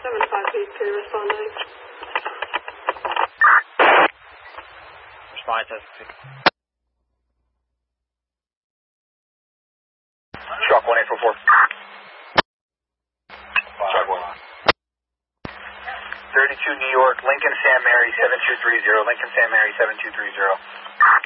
7582, responding. Responding to Shock 1844. Shock 1. 32 New York, Lincoln Sam Mary 7230, Lincoln Sam Mary 7230.